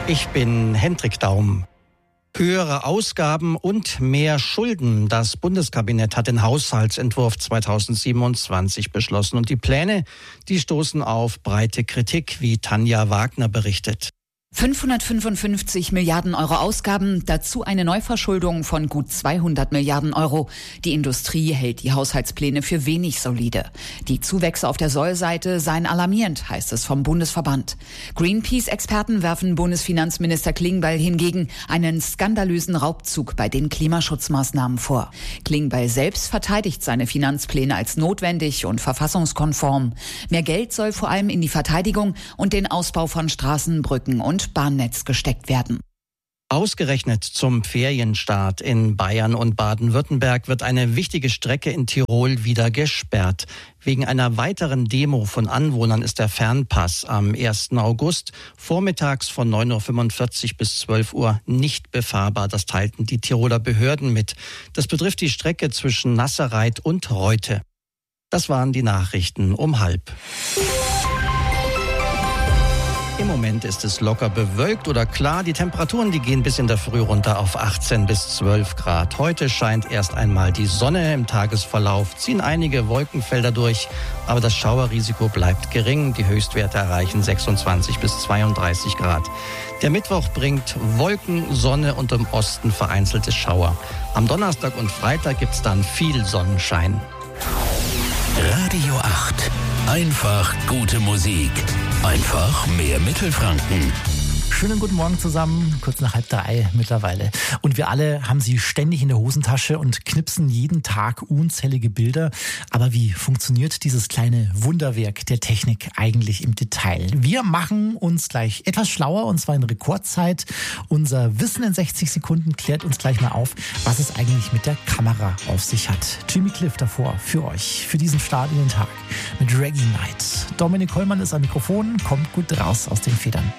Ich bin Hendrik Daum. Höhere Ausgaben und mehr Schulden. Das Bundeskabinett hat den Haushaltsentwurf 2027 beschlossen. Und die Pläne, die stoßen auf breite Kritik, wie Tanja Wagner berichtet. 555 Milliarden Euro Ausgaben, dazu eine Neuverschuldung von gut 200 Milliarden Euro. Die Industrie hält die Haushaltspläne für wenig solide. Die Zuwächse auf der Sollseite seien alarmierend, heißt es vom Bundesverband. Greenpeace-Experten werfen Bundesfinanzminister Klingbeil hingegen einen skandalösen Raubzug bei den Klimaschutzmaßnahmen vor. Klingbeil selbst verteidigt seine Finanzpläne als notwendig und verfassungskonform. Mehr Geld soll vor allem in die Verteidigung und den Ausbau von Straßen, Brücken und Bahnnetz gesteckt werden. Ausgerechnet zum Ferienstart in Bayern und Baden-Württemberg wird eine wichtige Strecke in Tirol wieder gesperrt. Wegen einer weiteren Demo von Anwohnern ist der Fernpass am 1. August vormittags von 9.45 Uhr bis 12 Uhr nicht befahrbar. Das teilten die Tiroler Behörden mit. Das betrifft die Strecke zwischen Nasserreit und Reute. Das waren die Nachrichten um 12:30. Im Moment ist es locker bewölkt oder klar. Die Temperaturen, die gehen bis in der Früh runter auf 18 bis 12 Grad. Heute scheint erst einmal die Sonne. Im Tagesverlauf ziehen einige Wolkenfelder durch, aber das Schauerrisiko bleibt gering. Die Höchstwerte erreichen 26 bis 32 Grad. Der Mittwoch bringt Wolken, Sonne und im Osten vereinzelte Schauer. Am Donnerstag und Freitag gibt's dann viel Sonnenschein. Radio 8. Einfach gute Musik. Einfach mehr Mittelfranken. Schönen guten Morgen zusammen, kurz nach 2:30 mittlerweile. Und wir alle haben sie ständig in der Hosentasche und knipsen jeden Tag unzählige Bilder. Aber wie funktioniert dieses kleine Wunderwerk der Technik eigentlich im Detail? Wir machen uns gleich etwas schlauer, und zwar in Rekordzeit. Unser Wissen in 60 Sekunden klärt uns gleich mal auf, was es eigentlich mit der Kamera auf sich hat. Jimmy Cliff davor für euch, für diesen Start in den Tag mit Reggae Night. Dominik Hollmann ist am Mikrofon, kommt gut raus aus den Federn.